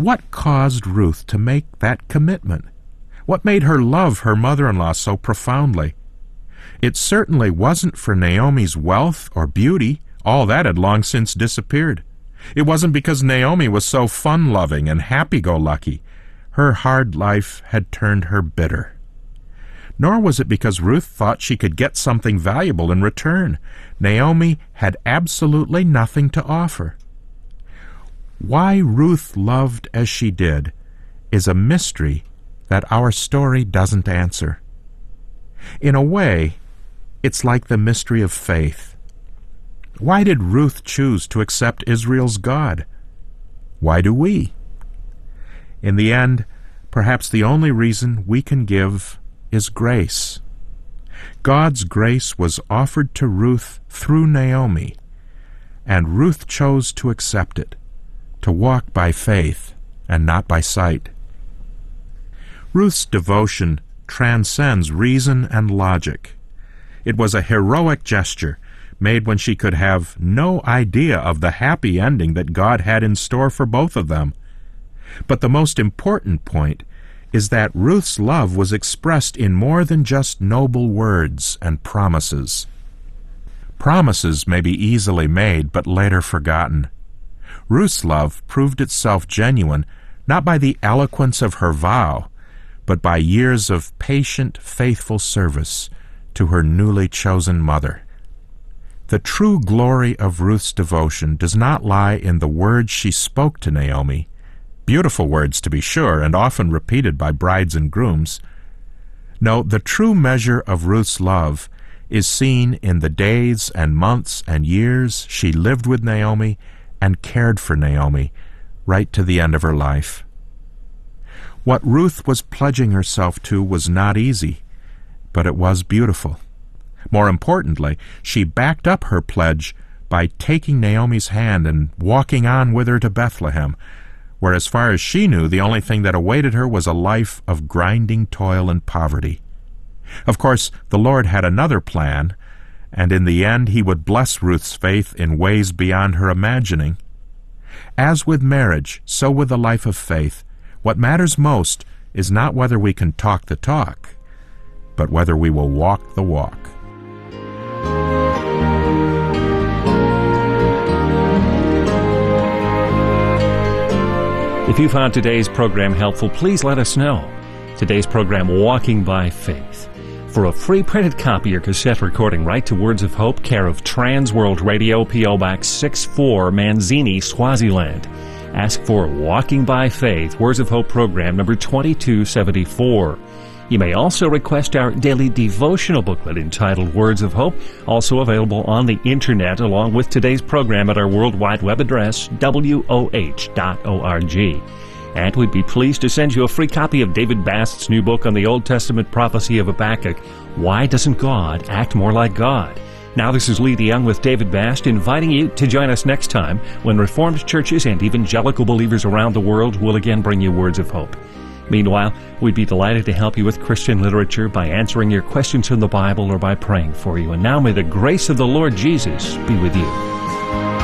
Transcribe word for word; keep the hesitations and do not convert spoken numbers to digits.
what caused Ruth to make that commitment? What made her love her mother-in-law so profoundly? It certainly wasn't for Naomi's wealth or beauty. All that had long since disappeared. It wasn't because Naomi was so fun-loving and happy-go-lucky. Her hard life had turned her bitter. Nor was it because Ruth thought she could get something valuable in return. Naomi had absolutely nothing to offer. Why Ruth loved as she did is a mystery that our story doesn't answer. In a way, it's like the mystery of faith. Why did Ruth choose to accept Israel's God? Why do we? In the end, perhaps the only reason we can give is grace. God's grace was offered to Ruth through Naomi, and Ruth chose to accept it, to walk by faith and not by sight. Ruth's devotion transcends reason and logic. It was a heroic gesture made when she could have no idea of the happy ending that God had in store for both of them. But the most important point is that Ruth's love was expressed in more than just noble words and promises. Promises may be easily made but later forgotten. Ruth's love proved itself genuine not by the eloquence of her vow, but by years of patient, faithful service to her newly chosen mother. The true glory of Ruth's devotion does not lie in the words she spoke to Naomi, beautiful words to be sure, and often repeated by brides and grooms. No, the true measure of Ruth's love is seen in the days and months and years she lived with Naomi and cared for Naomi right to the end of her life. What Ruth was pledging herself to was not easy, but it was beautiful. More importantly, she backed up her pledge by taking Naomi's hand and walking on with her to Bethlehem, where as far as she knew, the only thing that awaited her was a life of grinding toil and poverty. Of course, the Lord had another plan, and in the end he would bless Ruth's faith in ways beyond her imagining. As with marriage, so with the life of faith, what matters most is not whether we can talk the talk, but whether we will walk the walk. If you found today's program helpful, please let us know. Today's program, Walking by Faith. For a free printed copy or cassette recording, write to Words of Hope, care of Trans World Radio, P O Box six four, Manzini, Swaziland. Ask for Walking by Faith, Words of Hope program number twenty-two seventy-four. You may also request our daily devotional booklet entitled Words of Hope, also available on the Internet along with today's program at our World Wide Web address, W O H dot org. And we'd be pleased to send you a free copy of David Bast's new book on the Old Testament prophecy of Habakkuk, Why Doesn't God Act More Like God? Now this is Lee DeYoung with David Bast, inviting you to join us next time when Reformed churches and evangelical believers around the world will again bring you Words of Hope. Meanwhile, we'd be delighted to help you with Christian literature by answering your questions from the Bible or by praying for you. And now may the grace of the Lord Jesus be with you.